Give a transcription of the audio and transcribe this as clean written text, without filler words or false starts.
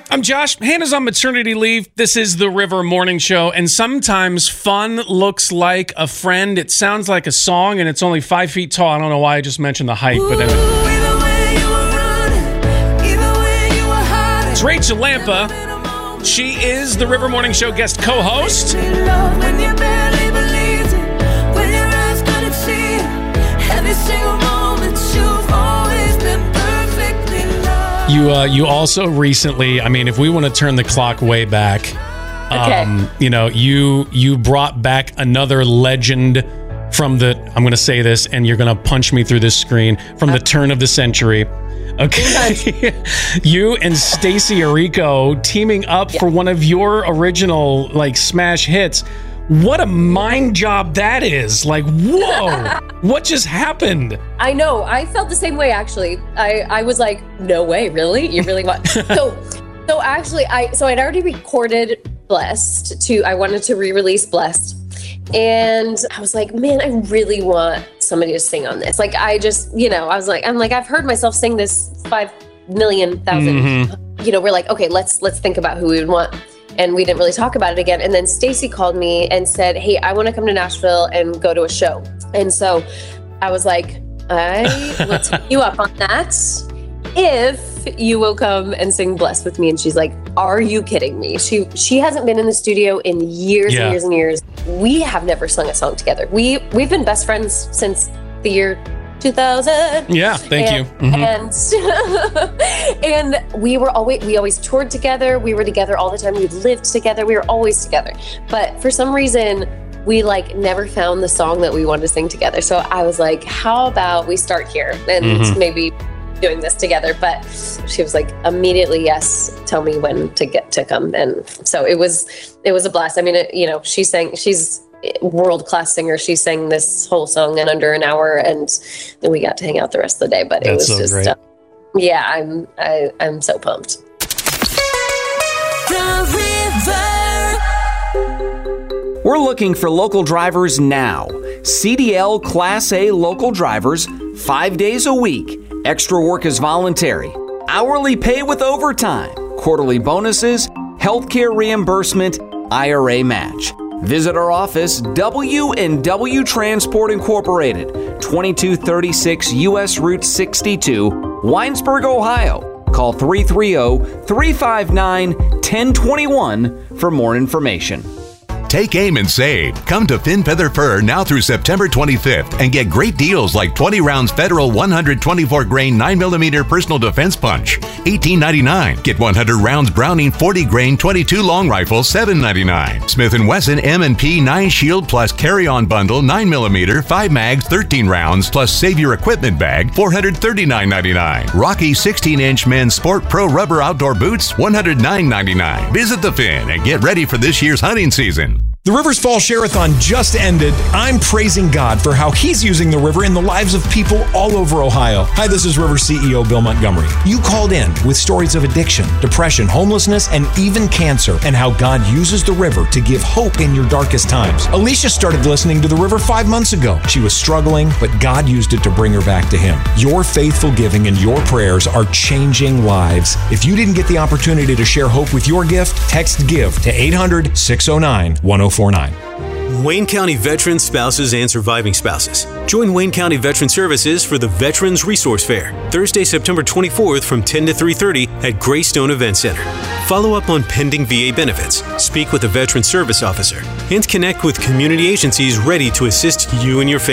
I'm Josh. Hannah's on maternity leave. This is the River Morning Show, and sometimes fun looks like a friend. It sounds like a song, and it's only 5 feet tall. I don't know why I just mentioned the height, but anyway. It's Rachel Lampa. She is the River Morning Show guest co-host. You also recently, I mean, if we want to turn the clock way back, you brought back another legend from the, I'm going to say this and you're going to punch me through this screen, from the turn of the century. Okay. You and Stacey Orrico teaming up for one of your original smash hits. What a mind job that is. Whoa, what just happened? I know. I felt the same way, actually. I was like, no way, really? You really want? So actually, I'd already recorded Blessed I wanted to re-release Blessed. And I was like, man, I really want somebody to sing on this. I've heard myself sing this 5 million thousand. Mm-hmm. We're like, okay, let's think about who we would want. And we didn't really talk about it again. And then Stacey called me and said, hey, I want to come to Nashville and go to a show. And so I was like, I will take you up on that if you will come and sing Blessed with me. And she's like, are you kidding me? She hasn't been in the studio in years and years and years. We have never sung a song together. We've been best friends since the year 2000. Yeah, thank you. Mm-hmm. And we always toured together. We were together all the time. We lived together. We were always together. But for some reason, we never found the song that we wanted to sing together. So I was like, how about we start here and maybe doing this together? But she was like, immediately, yes, tell me when to come. And so it was a blast. I mean, she's world-class singer. She sang this whole song in under an hour, and then we got to hang out the rest of the day. But That's it was so just great. I'm so pumped. We're looking for local drivers now. CDL Class A local drivers, 5 days a week. Extra work is voluntary. Hourly pay with overtime. Quarterly bonuses, healthcare reimbursement, IRA match. Visit our office, W&W Transport Incorporated, 2236 U.S. Route 62, Winesburg, Ohio. Call 330-359-1021 for more information. Take aim and save. Come to Fin Feather Fur now through September 25th and get great deals like 20 rounds Federal 124 grain 9mm personal defense punch, $18.99. Get 100 rounds Browning 40 grain 22 long rifle, $7.99. Smith & Wesson M&P 9 shield plus carry-on bundle 9mm 5 mags 13 rounds plus save your equipment bag, $439.99. Rocky 16-inch men's Sport Pro rubber outdoor boots, $109.99. Visit the Fin and get ready for this year's hunting season. The Rivers Fall Share-a-thon just ended. I'm praising God for how He's using the river in the lives of people all over Ohio. Hi, this is River CEO Bill Montgomery. You called in with stories of addiction, depression, homelessness, and even cancer, and how God uses the river to give hope in your darkest times. Alicia started listening to the river 5 months ago. She was struggling, but God used it to bring her back to Him. Your faithful giving and your prayers are changing lives. If you didn't get the opportunity to share hope with your gift, text GIVE to 800-609-1049. Wayne County veterans, spouses, and surviving spouses. Join Wayne County Veteran Services for the Veterans Resource Fair, Thursday, September 24th from 10 to 3:30 at Greystone Event Center. Follow up on pending VA benefits, speak with a Veteran Service Officer, and connect with community agencies ready to assist you and your family.